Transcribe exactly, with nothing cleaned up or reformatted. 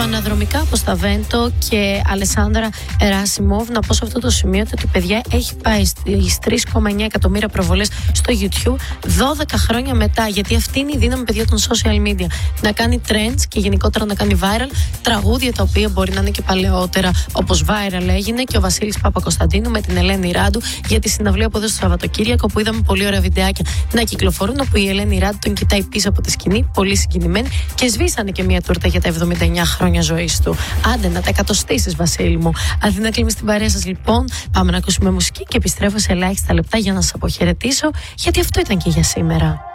αναδρομικά από Σταβέντο και Αλεσάνδρα Εράσιμοβ. Να πω σε αυτό το σημείο ότι παιδιά έχει πάει στις τρία κόμμα εννιά εκατομμύρια προβολές στο YouTube δώδεκα χρόνια μετά. Γιατί αυτή είναι η δύναμη, παιδιά, των social media. Να κάνει trends και γενικότερα να κάνει viral τραγούδια τα οποία μπορεί να είναι και παλαιότερα, όπως viral έγινε και ο Βασίλης Παπακοσταντίνου με την Ελένη Ράντου για τη συναυλία που έδωσε το Σαββατοκύριακο, που είδαμε πολύ ωραία βιντεάκια να κυκλοφορούν, όπου η Ελένη Ράντου τον κοιτάει πίσω από τη σκηνή, πολύ συγκινημένη, και σβήσανε και μια τούρτα για τα εβδομήντα εννιά χρόνια ζωής του. Άντε να τα εκατοστήσεις, Βασίλη μου. Αντί να κλείνουμε στην παρέα σας, λοιπόν, πάμε να ακούσουμε μουσική και επιστρέφω σε ελάχιστα λεπτά για να σας αποχαιρετήσω, γιατί αυτό ήταν και για σήμερα.